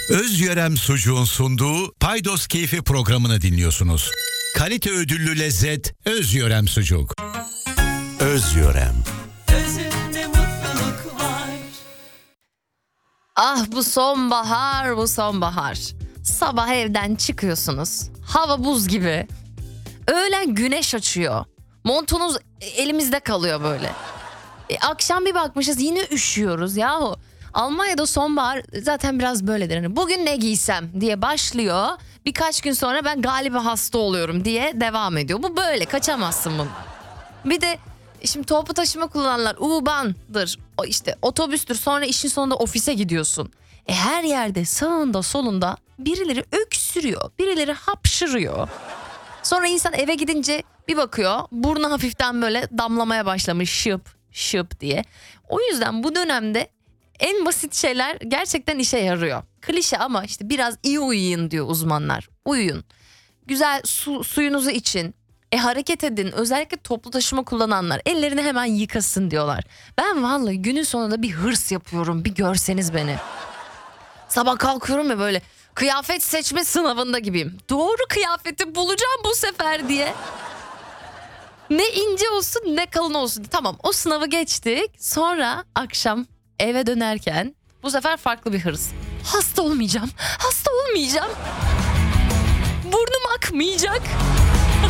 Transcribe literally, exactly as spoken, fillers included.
Özyörem Sucuğun sunduğu Paydos Keyfi programını dinliyorsunuz. Kalite ödüllü lezzet Özyörem Sucuk. Özyörem. Özünde mutluluk var. Ah bu sonbahar, bu sonbahar. Sabah evden çıkıyorsunuz. Hava buz gibi. Öğlen güneş açıyor. Montunuz elimizde kalıyor böyle. E, akşam bir bakmışız yine üşüyoruz yahu. Almanya'da sonbahar zaten biraz böyledir. Hani bugün ne giysem diye başlıyor. Birkaç gün sonra ben galiba hasta oluyorum diye devam ediyor. Bu böyle, kaçamazsın bunu. Bir de şimdi toplu taşıma kullananlar U-Bahn'dır, o işte otobüstür, sonra işin sonunda ofise gidiyorsun. E her yerde sağında solunda birileri öksürüyor, birileri hapşırıyor. Sonra insan eve gidince bir bakıyor burnu hafiften böyle damlamaya başlamış şıp şıp diye. O yüzden bu dönemde en basit şeyler gerçekten işe yarıyor. Klişe ama işte biraz iyi uyuyun diyor uzmanlar. Uyuyun. Güzel su, suyunuzu için. E hareket edin. Özellikle toplu taşıma kullananlar ellerini hemen yıkasın diyorlar. Ben vallahi günün sonunda bir hırs yapıyorum. Bir görseniz beni. Sabah kalkıyorum ya böyle kıyafet seçme sınavında gibiyim. Doğru kıyafeti bulacağım bu sefer diye. Ne ince olsun ne kalın olsun. Tamam, o sınavı geçtik. Sonra akşam eve dönerken bu sefer farklı bir hırs. Hasta olmayacağım. Hasta olmayacağım. Burnum akmayacak.